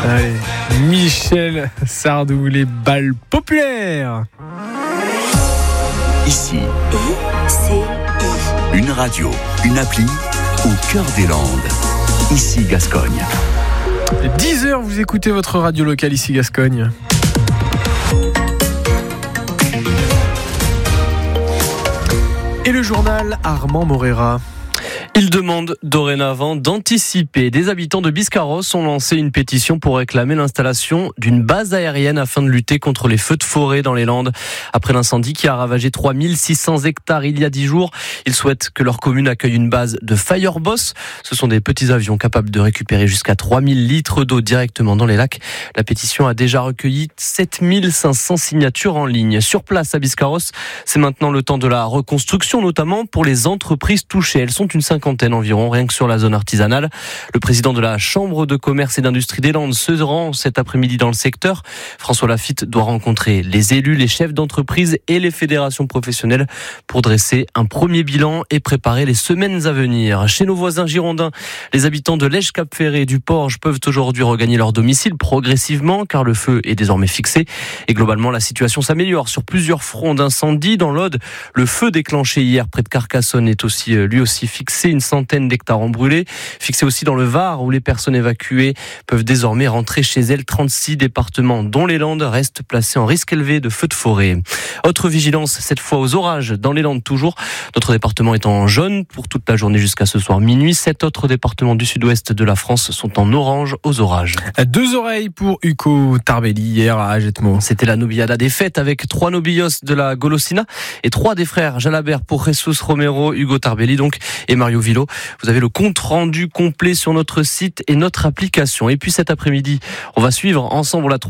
Allez, Michel Sardou, les balles populaires. Ici, une radio, une appli au cœur des Landes. Ici Gascogne. 10h, vous écoutez votre radio locale ici Gascogne. Et le journal Armand Morera. Il demande dorénavant d'anticiper. Des habitants de Biscarrosse ont lancé une pétition pour réclamer l'installation d'une base aérienne afin de lutter contre les feux de forêt dans les Landes. Après l'incendie qui a ravagé 3600 hectares il y a 10 jours, ils souhaitent que leur commune accueille une base de Fireboss. Ce sont des petits avions capables de récupérer jusqu'à 3000 litres d'eau directement dans les lacs. La pétition a déjà recueilli 7500 signatures en ligne. Sur place à Biscarrosse, c'est maintenant le temps de la reconstruction, notamment pour les entreprises touchées. Elles sont une cinquantaine environ, rien que sur la zone artisanale. Le président de la Chambre de commerce et d'industrie des Landes se rend cet après-midi dans le secteur. François Laffitte doit rencontrer les élus, les chefs d'entreprise et les fédérations professionnelles pour dresser un premier bilan et préparer les semaines à venir. Chez nos voisins girondins, les habitants de Lège-Cap-Ferré et du Porge peuvent aujourd'hui regagner leur domicile progressivement car le feu est désormais fixé. Et globalement, la situation s'améliore sur plusieurs fronts d'incendie. Dans l'Aude, le feu déclenché hier près de Carcassonne est aussi lui aussi fixé. Une centaine d'hectares ont brûlé. Fixé aussi dans le Var où les personnes évacuées peuvent désormais rentrer chez elles. 36 départements dont les Landes restent placés en risque élevé de feux de forêt. Autre vigilance, cette fois aux orages dans les Landes toujours. Notre département est en jaune pour toute la journée jusqu'à ce soir minuit. 7 autres départements du sud-ouest de la France sont en orange aux orages. 2 oreilles pour Ugo Tarbelli hier à Agetmo. C'était la Nobiada des fêtes avec 3 nobillos de la Golosina et 3 des frères Jalabert pour Jesus Romero, Ugo Tarbelli donc et Mario Villo. Vous avez le compte rendu complet sur notre site et notre application. Et puis cet après-midi, on va suivre ensemble la